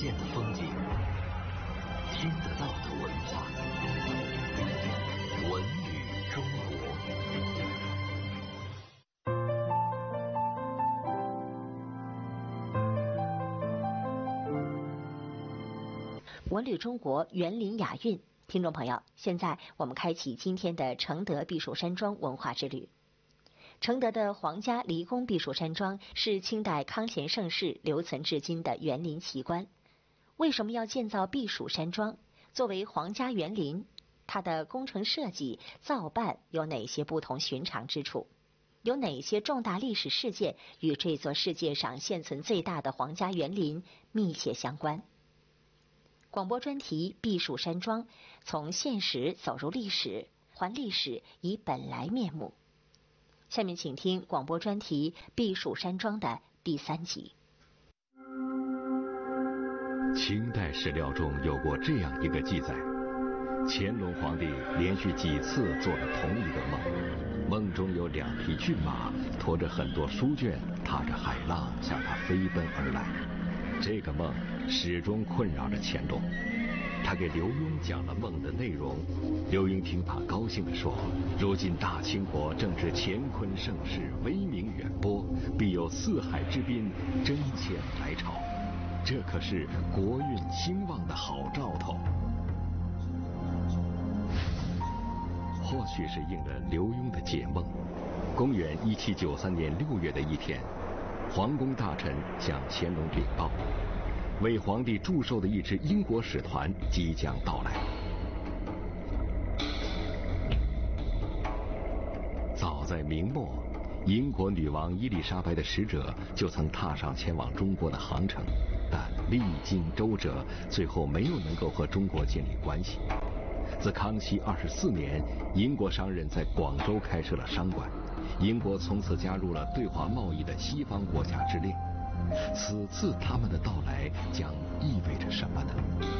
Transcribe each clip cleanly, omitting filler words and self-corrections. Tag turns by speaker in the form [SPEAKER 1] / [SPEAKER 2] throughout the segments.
[SPEAKER 1] 见的风景，听得到的文化。文旅中国。
[SPEAKER 2] 文旅中国园林雅韵，听众朋友，现在我们开启今天的承德避暑山庄文化之旅。承德的皇家离宫避暑山庄是清代康乾盛世留存至今的园林奇观。为什么要建造避暑山庄？作为皇家园林，它的工程设计、造办有哪些不同寻常之处？有哪些重大历史事件与这座世界上现存最大的皇家园林密切相关？广播专题《避暑山庄》，从现实走入历史，还历史以本来面目。下面请听广播专题《避暑山庄》的第3集。
[SPEAKER 3] 清代史料中有过这样一个记载：乾隆皇帝连续几次做了同一个梦，梦中有2匹骏马驮着很多书卷，踏着海浪向他飞奔而来。这个梦始终困扰着乾隆，他给刘墉讲了梦的内容。刘墉听罢高兴地说：“如今大清国正是乾坤盛世，威名远播，必有四海之滨争先来朝，这可是国运兴旺的好兆头。”或许是应了刘墉的解梦，公元1793年6月的一天，皇宫大臣向乾隆禀报，为皇帝祝寿的一支英国使团即将到来。早在明末，英国女王伊丽莎白的使者就曾踏上前往中国的航程，但历经周折，最后没有能够和中国建立关系。自康熙24年，英国商人在广州开设了商馆，英国从此加入了对华贸易的西方国家之列。此次他们的到来将意味着什么呢？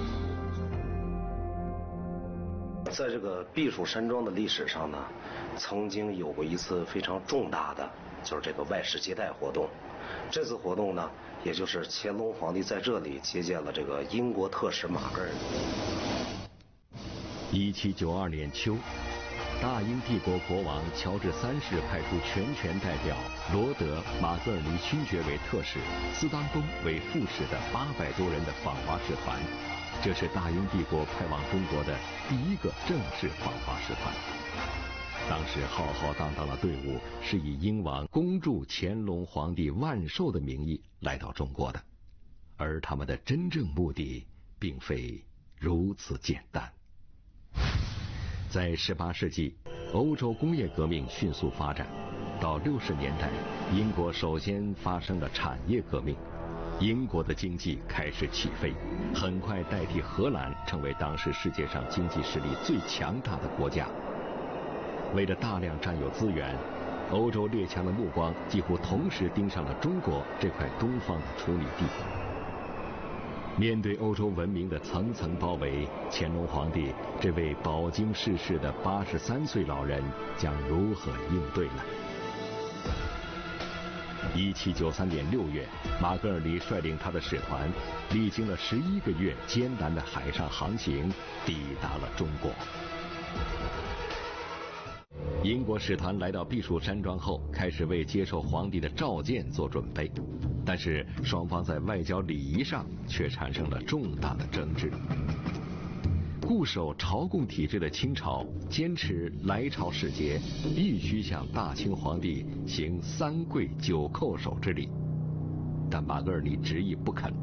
[SPEAKER 4] 在这个避暑山庄的历史上呢，曾经有过一次非常重大的，就是这个外事接待活动。这次活动呢，也就是乾隆皇帝在这里接见了这个英国特使马格尔尼。
[SPEAKER 3] 1792年秋，大英帝国国王乔治3世派出全权代表罗德·马格尔尼勋爵为特使，斯当东为副使的800多人的访华使团，这是大英帝国派往中国的第一个正式访华使团。当时浩浩荡荡的队伍是以英王恭祝乾隆皇帝万寿的名义来到中国的，而他们的真正目的并非如此简单。在18世纪，欧洲工业革命迅速发展，到60年代，英国首先发生了产业革命，英国的经济开始起飞，很快代替荷兰成为当时世界上经济实力最强大的国家。为了大量占有资源，欧洲列强的目光几乎同时盯上了中国这块东方的处女地。面对欧洲文明的层层包围，乾隆皇帝这位饱经世事的83岁老人将如何应对呢？1793年6月，马格尔尼率领他的使团，历经了11个月艰难的海上航行，抵达了中国。英国使团来到避暑山庄后，开始为接受皇帝的召见做准备，但是双方在外交礼仪上却产生了重大的争执。固守朝贡体制的清朝坚持来朝使节必须向大清皇帝行3跪9叩首之礼，但马格尔尼执意不肯。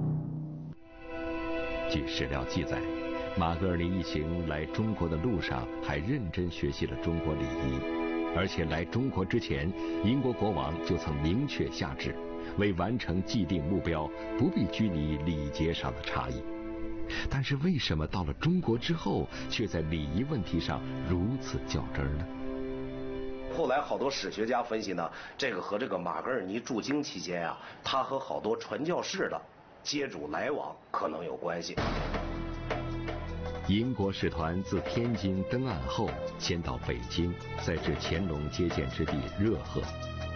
[SPEAKER 3] 据史料记载，马格尔尼一行来中国的路上还认真学习了中国礼仪，而且来中国之前，英国国王就曾明确下旨，为完成既定目标，不必拘泥礼节上的差异。但是为什么到了中国之后，却在礼仪问题上如此较真呢？
[SPEAKER 4] 后来好多史学家分析呢，这个和这个马格尔尼驻京期间啊，他和好多传教士的接触来往可能有关系。
[SPEAKER 3] 英国使团自天津登岸后，先到北京，再至乾隆接见之地热河。